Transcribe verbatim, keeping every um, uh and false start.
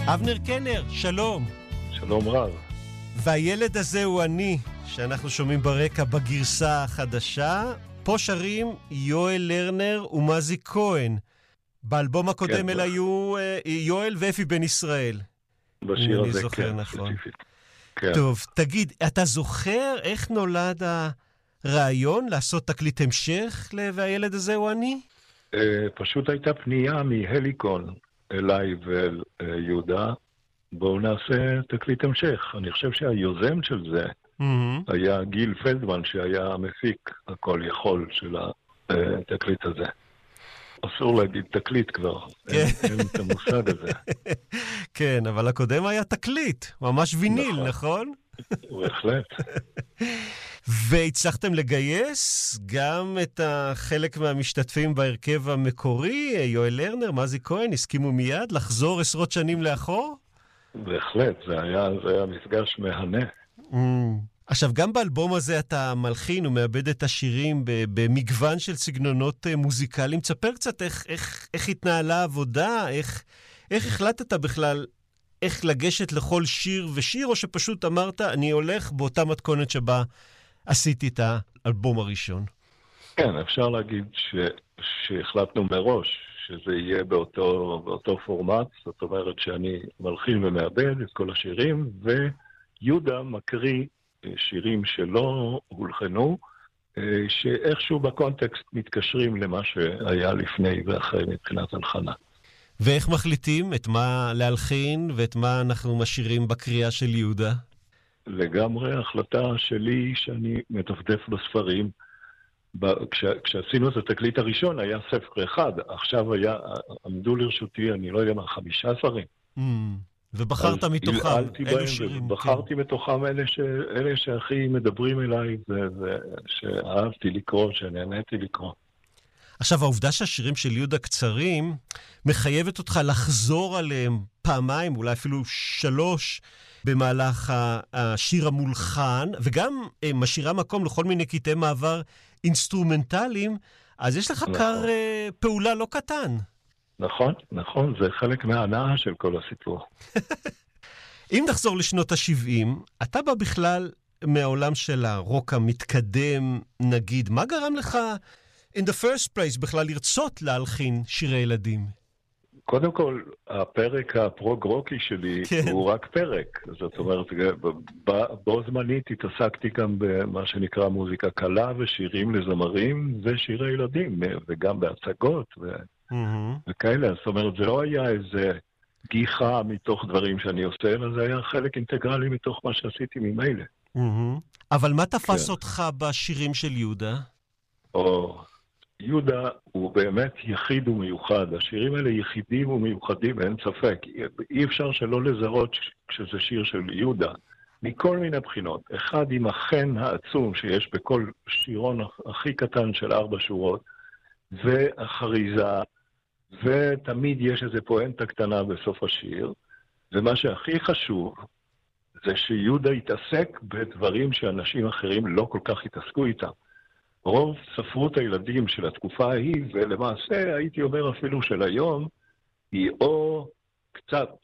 אבנר קנר, שלום. שלום רב. והילד הזה הוא אני, שאנחנו שומעים ברקע בגרסה החדשה. פה שרים יואל לרנר ומזי כהן. באלבום הקודם כן, אלה היו יואל ואפי בן ישראל. בשיר הזה, זוכר, כן. נכון. כן. טוב, תגיד, אתה זוכר איך נולד הרעיון לעשות תקליט המשך והילד הזה הוא אני? פשוט הייתה פנייה מהליקון אליי ואל יהודה, בואו נעשה תקליט המשך. אני חושב שהיוזם של זה mm-hmm. היה גיל פלדמן, שהיה המפיק הכל יכול של התקליט הזה. אסור להגיד תקליט כבר, כן. אין, אין את המושג הזה. כן, אבל הקודם היה תקליט, ממש ויניל, נכון? נכון? בהחלט. והצלחתם לגייס גם את החלק מהמשתתפים בהרכב המקורי, יואל לרנר, מזי כהן, הסכימו מיד לחזור עשרות שנים לאחור? בהחלט, זה היה, זה היה מפגש מהנה. Mm. עכשיו, גם באלבום הזה אתה מלחין ומאבד את השירים במגוון של סגנונות מוזיקליים. תספר קצת איך, איך, איך התנהלה העבודה, איך, איך החלטת בכלל איך לגשת לכל שיר ושיר, או שפשוט אמרת, אני הולך באותה מתכונת שבה עשיתי את האלבום הראשון? כן, אפשר להגיד ש, שהחלטנו מראש שזה יהיה באותו, באותו פורמט, זאת אומרת שאני מלחין ומאבד את כל השירים, ויהודה מקריא שירים שלא הולחנו, שאיכשהו בקונטקסט מתקשרים למה שהיה לפני ואחרי מבחינת הלחנה. ואיך מחליטים את מה להלחין ואת מה אנחנו משאירים בקריאה של יהודה? לגמרי החלטה שלי שאני מדפדף בספרים. כש, כשעשינו את התקליט הראשון היה ספר אחד, עכשיו היה, עמדו לרשותי, אני לא יודע מה, חמישה ספרים. Mm. ובחרת מתוכם, אלו שירים. ובחרתי כן. מתוכם אלה, ש... אלה שהכי מדברים אליי, ושאהבתי לקרוא, שנהניתי לקרוא. עכשיו, העובדה שהשירים של יהודה קצרים, מחייבת אותך לחזור עליהם פעמיים, אולי אפילו שלוש, במהלך השיר המולחן, וגם משאירה מקום לכל מיני קטעי מעבר אינסטרומנטליים, אז יש לך נכון. קר פעולה לא קטן. נכון, נכון, זה חלק מההנאה של כל הסיפור. אם נחזור לשנות ה-שבעים, אתה בא בכלל מהעולם של הרוק המתקדם, נגיד, מה גרם לך, in the first place, בכלל לרצות להלחין שירי ילדים? קודם כל, הפרק הפרוג-רוקי שלי כן. הוא רק פרק. זאת אומרת, בו זמנית התעסקתי גם במה שנקרא מוזיקה קלה ושירים לזמרים ושירי ילדים, וגם בהצגות ו... Mm-hmm. וכאלה, זאת אומרת, זה לא היה איזה גיחה מתוך דברים שאני עושה, אלא זה היה חלק אינטגרלי מתוך מה שעשיתי ממילא. Mm-hmm. אבל מה תפס כן. אותך בשירים של יהודה? או, יהודה הוא באמת יחיד ומיוחד. השירים האלה יחידים ומיוחדים, אין ספק. אי אפשר שלא לזהות כשזה שיר של יהודה. מכל מיני בחינות. אחד עם החן העצום שיש בכל שירון הכי קטן של ארבע שורות, והחריזה, ותמיד יש איזו פואנטה קטנה בסוף השיר, ומה שהכי חשוב זה שיהודה יתעסק בדברים שאנשים אחרים לא כל כך התעסקו איתם. רוב ספרות הילדים של התקופה ההיא, ולמעשה הייתי אומר אפילו של היום, היא או קצת